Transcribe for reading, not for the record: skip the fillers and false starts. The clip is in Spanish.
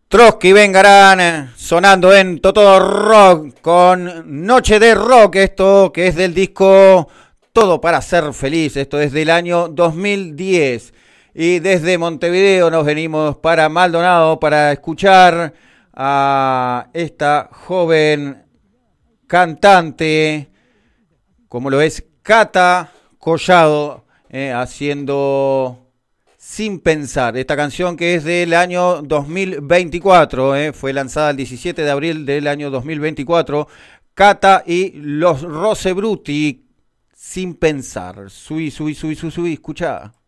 Trotsky Vengarán sonando en Toto Rock con Noche de Rock, esto que es del disco Todo para ser feliz, esto es del año 2010. Y desde Montevideo nos venimos para Maldonado para escuchar a esta joven cantante, como lo es Cata Collado, haciendo Sin Pensar. Esta canción que es del año 2024, fue lanzada el 17 de abril del año 2024. Cata y los Rosebruti, Sin Pensar. Subí, escuchá.